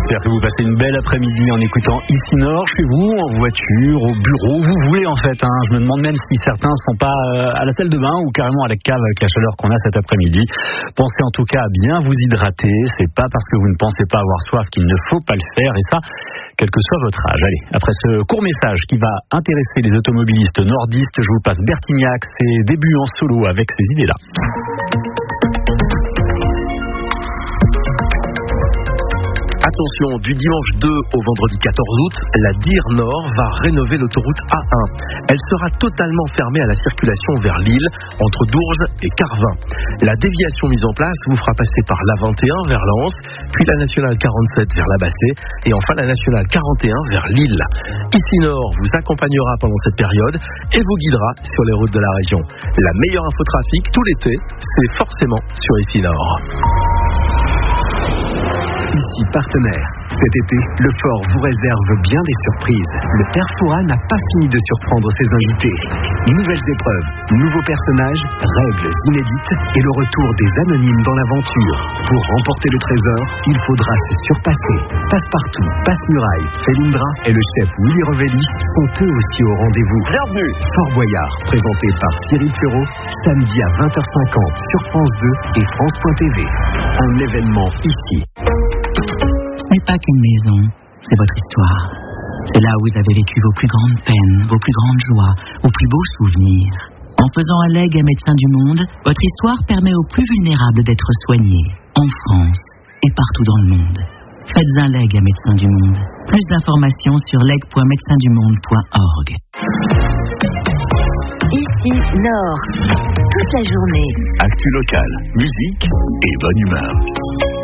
J'espère que vous passez une belle après-midi en écoutant Ici Nord, chez vous, en voiture, au bureau, où vous voulez en fait. Je me demande même si certains ne sont pas à la salle de bain ou carrément à la cave avec la chaleur qu'on a cet après-midi. Pensez en tout cas à bien vous hydrater. C'est pas parce que vous ne pensez pas avoir soif qu'il ne faut pas le faire, et ça, quel que soit votre âge. Allez, après ce court message qui va intéresser les automobilistes nordistes, je vous passe Bertignac, ses débuts en solo avec ces idées-là. Attention, du dimanche 2 au vendredi 14 août, la DIR Nord va rénover l'autoroute A1. Elle sera totalement fermée à la circulation vers Lille, entre Dourges et Carvin. La déviation mise en place vous fera passer par l'A21 vers Lens, puis la nationale 47 vers la Bassée, et enfin la nationale 41 vers Lille. Ici Nord vous accompagnera pendant cette période et vous guidera sur les routes de la région. La meilleure infotrafic tout l'été, c'est forcément sur Ici Nord. Ici partenaire. Cet été, le Fort vous réserve bien des surprises. Le Père Fouras n'a pas fini de surprendre ses invités. Nouvelles épreuves, nouveaux personnages, règles inédites et le retour des anonymes dans l'aventure. Pour remporter le trésor, il faudra se surpasser. Passepartout, Passe-Muraille, Felindra et le chef Willy Revelli sont eux aussi au rendez-vous. Bienvenue. Fort Boyard, présenté par Cyril Ferraud, samedi à 20h50 sur France 2 et France.tv. Un événement ici. Ce n'est pas qu'une maison, c'est votre histoire. C'est là où vous avez vécu vos plus grandes peines, vos plus grandes joies, vos plus beaux souvenirs. En faisant un legs à Médecins du Monde, votre histoire permet aux plus vulnérables d'être soignés, en France et partout dans le monde. Faites un leg à Médecins du Monde. Plus d'informations sur leg.médecindumonde.org. Ici Nord, toute la journée. Actu locale, musique et bonne humeur.